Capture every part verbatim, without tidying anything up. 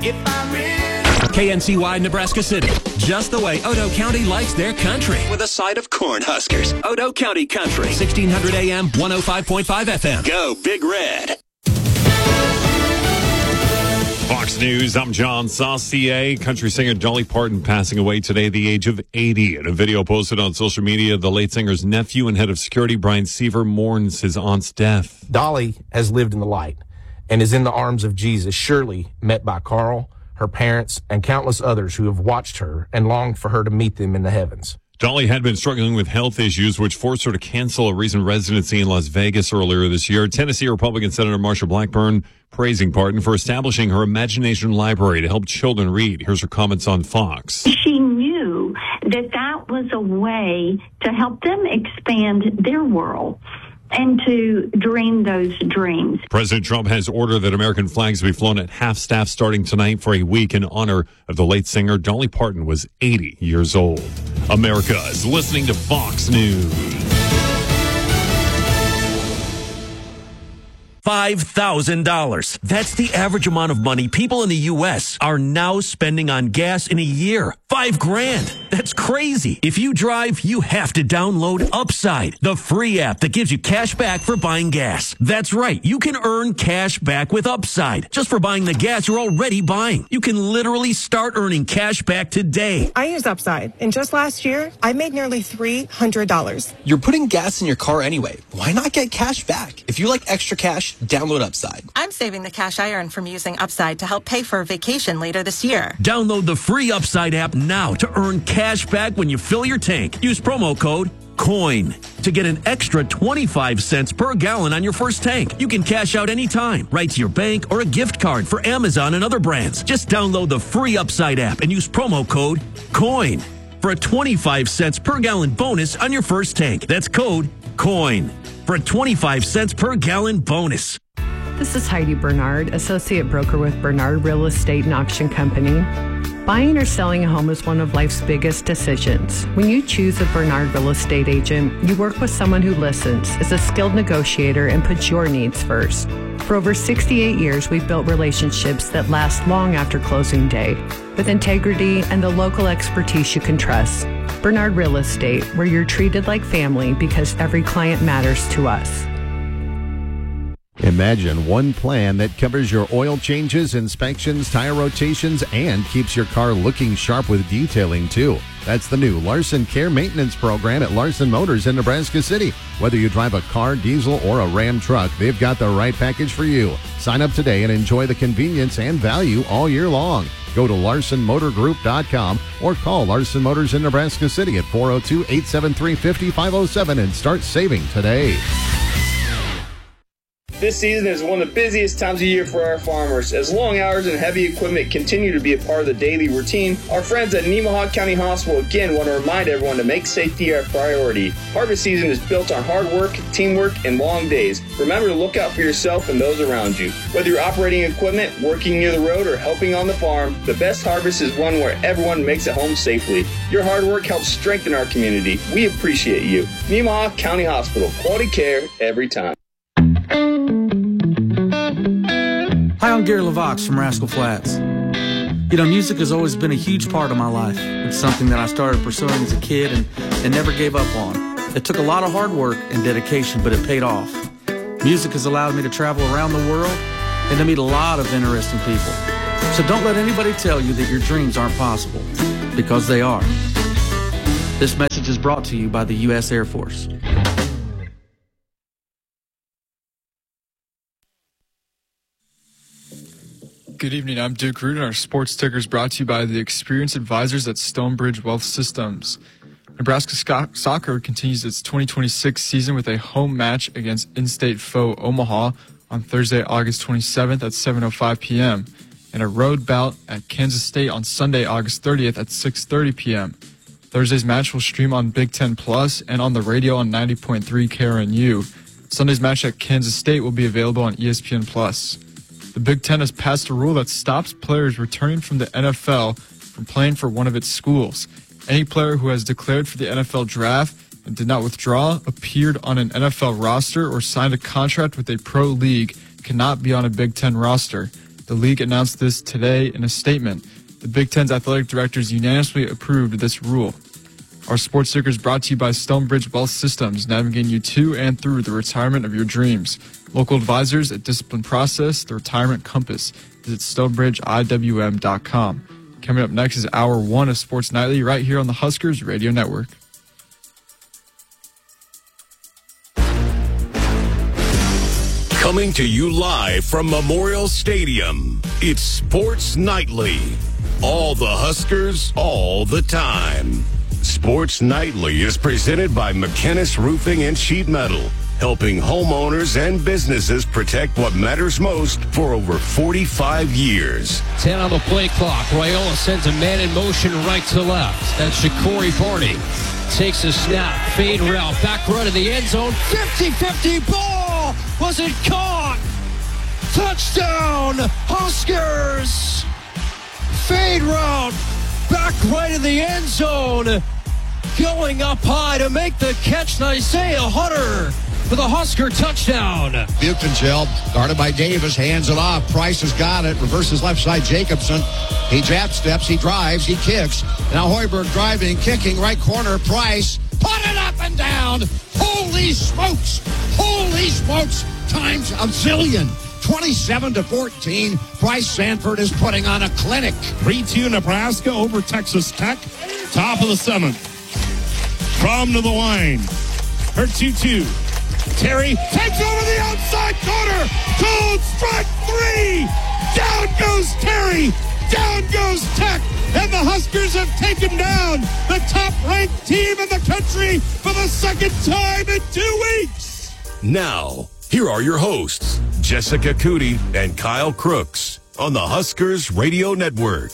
If I really K N C Y, Nebraska City. Just the way Odo County likes their country. With a side of Cornhuskers. Odo County Country. sixteen hundred A M, one oh five point five F M. Go Big Red. Fox News, I'm John Saucier. Country singer Dolly Parton passing away today at the age of eighty. In a video posted on social media, the late singer's nephew and head of security, Brian Seaver, mourns his aunt's death. Dolly has lived in the light and is in the arms of Jesus, surely met by Carl, her parents, and countless others who have watched her and longed for her to meet them in the heavens. Dolly had been struggling with health issues, which forced her to cancel a recent residency in Las Vegas earlier this year. Tennessee Republican Senator Marsha Blackburn praising Parton for establishing her Imagination Library to help children read. Here's her comments on Fox. She knew that that was a way to help them expand their world and to dream those dreams. President Trump has ordered that American flags be flown at half-staff starting tonight for a week in honor of the late singer. Dolly Parton was eighty years old. America is listening to Fox News. five thousand dollars. That's the average amount of money people in the U S are now spending on gas in a year. Five grand. That's crazy. If you drive, you have to download Upside, the free app that gives you cash back for buying gas. That's right. You can earn cash back with Upside just for buying the gas you're already buying. You can literally start earning cash back today. I use Upside, and just last year, I made nearly three hundred dollars. You're putting gas in your car anyway. Why not get cash back? If you like extra cash, download Upside. I'm saving the cash I earn from using Upside to help pay for a vacation later this year. Download the free Upside app now to earn cash back when you fill your tank. Use promo code COIN to get an extra twenty-five cents per gallon on your first tank. You can cash out anytime, right to your bank or a gift card for Amazon and other brands. Just download the free Upside app and use promo code COIN for a twenty-five cents per gallon bonus on your first tank. That's code COIN for a twenty-five cents per gallon bonus. This is Heidi Bernard, Associate Broker with Bernard Real Estate and Auction Company. Buying or selling a home is one of life's biggest decisions. When you choose a Bernard Real Estate agent, you work with someone who listens, is a skilled negotiator, and puts your needs first. For over sixty-eight years, we've built relationships that last long after closing day, with integrity and the local expertise you can trust. Bernard Real Estate, where you're treated like family because every client matters to us. Imagine one plan that covers your oil changes, inspections, tire rotations, and keeps your car looking sharp with detailing, too. That's the new Larson Care Maintenance Program at Larson Motors in Nebraska City. Whether you drive a car, diesel, or a Ram truck, they've got the right package for you. Sign up today and enjoy the convenience and value all year long. Go to larson motor group dot com or call Larson Motors in Nebraska City at four oh two, eight seven three, five oh five oh seven and start saving today. This season is one of the busiest times of year for our farmers. As long hours and heavy equipment continue to be a part of the daily routine, our friends at Nemaha County Hospital again want to remind everyone to make safety our priority. Harvest season is built on hard work, teamwork, and long days. Remember to look out for yourself and those around you. Whether you're operating equipment, working near the road, or helping on the farm, the best harvest is one where everyone makes it home safely. Your hard work helps strengthen our community. We appreciate you. Nemaha County Hospital. Quality care every time. Hi, I'm Gary LaVox from Rascal Flats. You know, music has always been a huge part of my life. It's something that I started pursuing as a kid and, and never gave up on. It took a lot of hard work and dedication, but it paid off. Music has allowed me to travel around the world and to meet a lot of interesting people. So don't let anybody tell you that your dreams aren't possible, because they are. This message is brought to you by the U S Air Force. Good evening, I'm Duke Root, and our sports ticker is brought to you by the experienced advisors at Stonebridge Wealth Systems. Nebraska Sc- Soccer continues its twenty twenty-six season with a home match against in-state foe Omaha on Thursday, August twenty-seventh at seven oh five p.m. and a road bout at Kansas State on Sunday, August thirtieth at six thirty p.m. Thursday's match will stream on Big Ten Plus and on the radio on ninety point three K R N U. Sunday's match at Kansas State will be available on E S P N Plus. The Big Ten has passed a rule that stops players returning from the N F L from playing for one of its schools. Any player who has declared for the N F L draft and did not withdraw, appeared on an N F L roster, or signed a contract with a pro league cannot be on a Big Ten roster. The league announced this today in a statement. The Big Ten's athletic directors unanimously approved this rule. Our sports sticker is brought to you by Stonebridge Wealth Systems, navigating you to and through the retirement of your dreams. Local advisors at Discipline Process, the Retirement Compass. Visit stonebridge I W M dot com. Coming up next is Hour one of Sports Nightly right here on the Huskers Radio Network. Coming to you live from Memorial Stadium, it's Sports Nightly. All the Huskers, all the time. Sports Nightly is presented by McKinnis Roofing and Sheet Metal, helping homeowners and businesses protect what matters most for over forty-five years. ten on the play clock. Raiola sends a man in motion right to left. That's Shakori Barney. Takes a snap. Fade route. Back run in the end zone. fifty-fifty ball. Was it caught? Touchdown, Huskers. Fade route. Back right in the end zone. Going up high to make the catch. Isaiah Hunter for the Husker touchdown. Buchengel, guarded by Davis, hands it off. Price has got it. Reverses left side. Jacobson. He jab steps. He drives. He kicks. Now Hoiberg driving, kicking right corner. Price. Put it up and down. Holy smokes. Holy smokes. Times a zillion. twenty-seven to fourteen. Bryce Sanford is putting on a clinic. three two Nebraska over Texas Tech. Top of the seventh. From to the line. Her two two. Terry takes over the outside corner. Cold strike three. Down goes Terry. Down goes Tech. And the Huskers have taken down the top-ranked team in the country for the second time in two weeks. Now, here are your hosts, Jessica Cootie and Kyle Crooks on the Huskers Radio Network.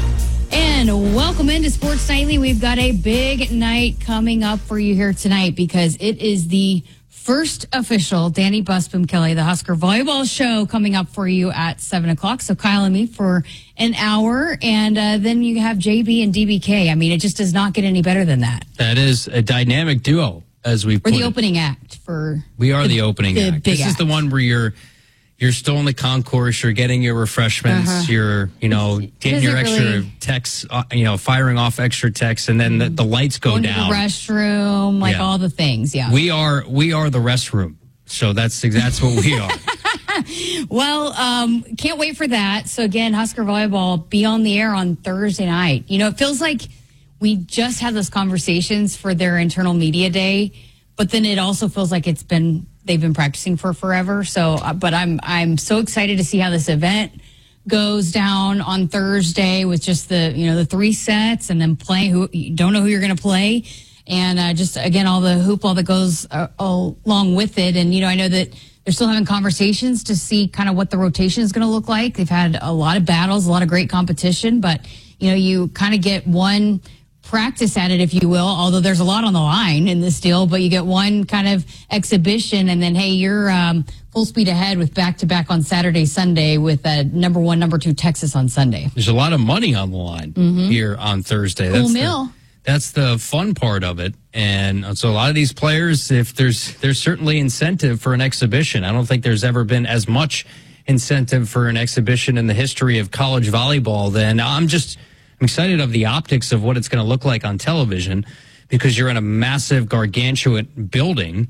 And welcome into Sports Nightly. We've got a big night coming up for you here tonight because it is the first official Danny Busboom Kelly, the Husker Volleyball Show, coming up for you at seven o'clock. So Kyle and me for an hour, and uh, then you have J B and D B K. I mean, it just does not get any better than that. That is a dynamic duo, as we put We're the it. opening act for We are the, the opening the act. Big This act. is the one where you're you're still in the concourse, you're getting your refreshments, Uh-huh. you're, you know, getting your Doesn't extra really- texts, uh, you know, firing off extra texts, and then the, the lights go Going down. to the restroom, like Yeah. all the things. Yeah. We are we are the restroom. So that's that's what we are. Well, um, can't wait for that. So again, Husker Volleyball, be on the air on Thursday night. You know, it feels like we just had those conversations for their internal media day, but then it also feels like it's been, they've been practicing for forever. So, uh, but I'm, I'm so excited to see how this event goes down on Thursday with just the, you know, the three sets and then playing who, you don't know who you're going to play. And uh, just, again, all the hoopla that goes uh, along with it. And, you know, I know that they're still having conversations to see kind of what the rotation is going to look like. They've had a lot of battles, a lot of great competition, but, you know, you kind of get one practice at it, if you will, although there's a lot on the line in this deal, but you get one kind of exhibition and then, hey, you're um, full speed ahead with back-to-back on Saturday, Sunday with uh, number one, number two Texas on Sunday. There's a lot of money on the line Mhm. here on Thursday. Cool That's meal. The, that's the fun part of it. And so a lot of these players, if there's there's certainly incentive for an exhibition. I don't think there's ever been as much incentive for an exhibition in the history of college volleyball. Then I'm just I'm excited of the optics of what it's going to look like on television, because you're in a massive, gargantuan building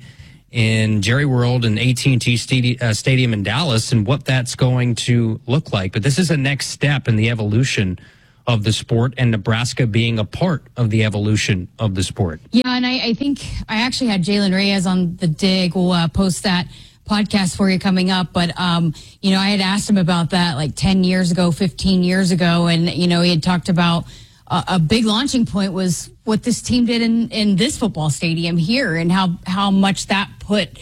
in Jerry World and A T and T Stadi- uh, Stadium in Dallas, and what that's going to look like. But this is a next step in the evolution of the sport, and Nebraska being a part of the evolution of the sport. Yeah, and I, I think I actually had Jalen Reyes on the dig. We'll uh, post that podcast for you coming up. But, um, you know, I had asked him about that like ten years ago, fifteen years ago. And, you know, he had talked about uh, a big launching point was what this team did in, in this football stadium here, and how, how much that put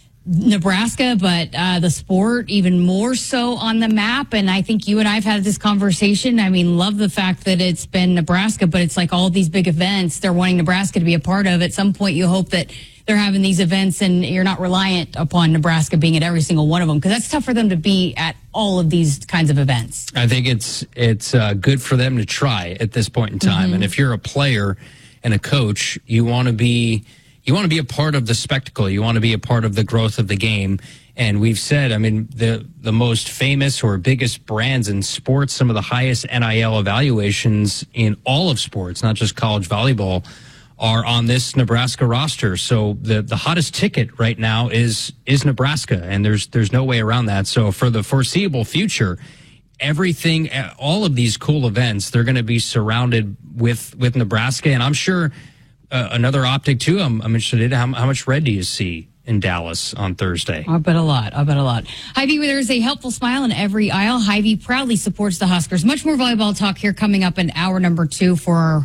Nebraska, but uh, the sport even more so on the map. And I think you and I have had this conversation. I mean, love the fact that it's been Nebraska, but it's like all these big events they're wanting Nebraska to be a part of. At some point, you hope that they're having these events and you're not reliant upon Nebraska being at every single one of them, because that's tough for them to be at all of these kinds of events. I think it's it's uh, good for them to try at this point in time. Mm-hmm. And if you're a player and a coach, you want to be you want to be a part of the spectacle. You want to be a part of the growth of the game. And we've said, I mean, the the most famous or biggest brands in sports, some of the highest N I L evaluations in all of sports, not just college volleyball, are on this Nebraska roster. So the the hottest ticket right now is is Nebraska, and there's there's no way around that. So for the foreseeable future, everything, all of these cool events, they're going to be surrounded with with Nebraska. And I'm sure uh, another optic too. I'm, I'm interested in how, how much red do you see in Dallas on Thursday? I bet a lot. I bet a lot. Hy-Vee, there is a helpful smile in every aisle. Hy-Vee proudly supports the Huskers. Much more volleyball talk here coming up in hour number two for our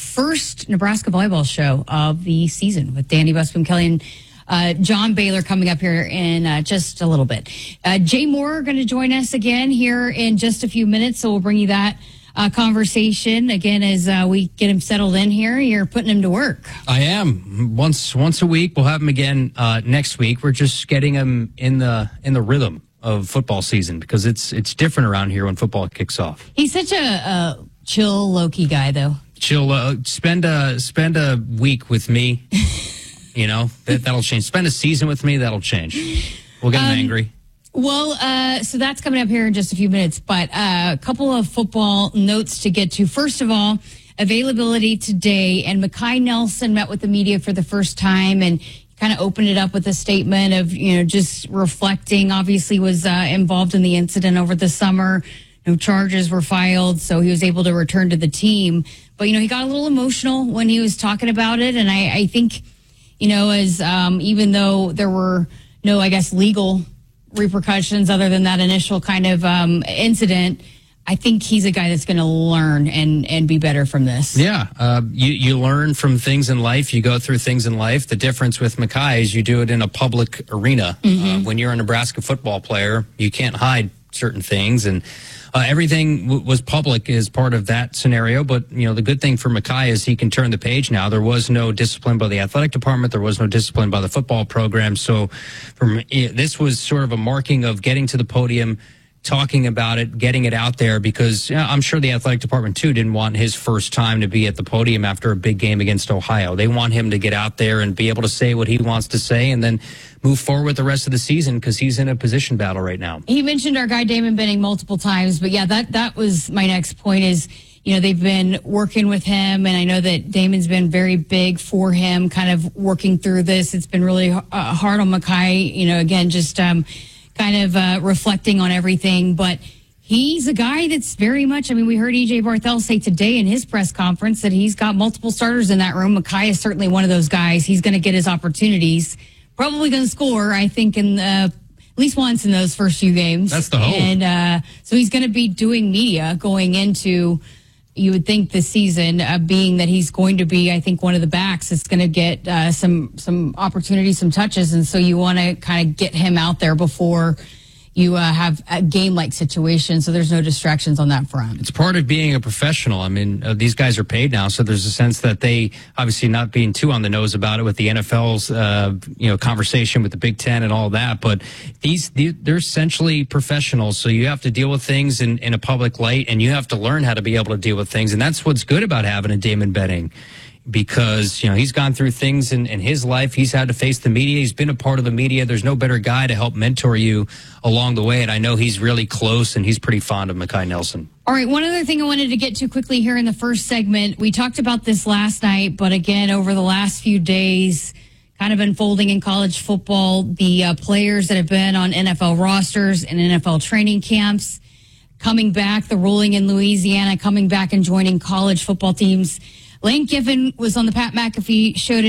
first Nebraska volleyball show of the season with Danny Busboom Kelly and uh, John Baylor coming up here in uh, just a little bit. Uh, Jay Moore going to join us again here in just a few minutes, so we'll bring you that uh, conversation again as uh, we get him settled in here. You're putting him to work. I am once once a week. We'll have him again uh, next week. We're just getting him in the in the rhythm of football season because it's it's different around here when football kicks off. He's such a, a chill, low-key guy, though. Chill. Uh, spend a spend a week with me. You know that that'll change. Spend a season with me. That'll change. We'll get him Um, angry. Well, uh, so that's coming up here in just a few minutes, but uh, a couple of football notes to get to. First of all, availability today, and Makai Nelson met with the media for the first time and kind of opened it up with a statement of, you know, just reflecting, obviously was uh, involved in the incident over the summer. No charges were filed, so he was able to return to the team. But, you know, he got a little emotional when he was talking about it, and I, I think, you know, as um, even though there were no, I guess, legal repercussions other than that initial kind of um, incident, I think he's a guy that's going to learn and, and be better from this. Yeah, uh, you you learn from things in life. You go through things in life. The difference with Makai is you do it in a public arena. Mm-hmm. Uh, when you're a Nebraska football player, you can't hide certain things, and uh, everything w- was public as part of that scenario. But you know, the good thing for Makai is he can turn the page now. There was no discipline by the athletic department. There was no discipline by the football program. So, from this was sort of a marking of getting to the podium, talking about it, getting it out there, because you know, I'm sure the athletic department too didn't want his first time to be at the podium after a big game against Ohio. They want him to get out there and be able to say what he wants to say and then move forward with the rest of the season because he's in a position battle right now. He mentioned our guy Damon Benning multiple times, but yeah, that, that was my next point is, you know, they've been working with him, and I know that Damon's been very big for him, kind of working through this. It's been really uh, hard on Makai, you know, again, just um, kind of uh, reflecting on everything, but he's a guy that's very much, I mean, we heard E J Barthel say today in his press conference that he's got multiple starters in that room. Makai is certainly one of those guys. He's going to get his opportunities, probably going to score, I think, in the, at least once in those first few games. That's the hope. And uh, so he's going to be doing media going into, you would think, this season, uh, being that he's going to be, I think, one of the backs that's going to get uh, some some opportunities, some touches, and so you want to kind of get him out there before you uh, have a game-like situation, so there's no distractions on that front. It's part of being a professional. I mean, uh, these guys are paid now, so there's a sense that they, obviously not being too on the nose about it with the N F L's, uh, you know, conversation with the Big Ten and all that, but these, they're essentially professionals, so you have to deal with things in, in a public light, and you have to learn how to be able to deal with things, and that's what's good about having a Damon Benning. Because, you know, he's gone through things in, in his life. He's had to face the media. He's been a part of the media. There's no better guy to help mentor you along the way. And I know he's really close, and he's pretty fond of Makai Nelson. All right, one other thing I wanted to get to quickly here in the first segment. We talked about this last night, but again, over the last few days, kind of unfolding in college football, the uh, players that have been on N F L rosters and N F L training camps coming back, the ruling in Louisiana, coming back and joining college football teams. Lane Kiffin was on the Pat McAfee show today.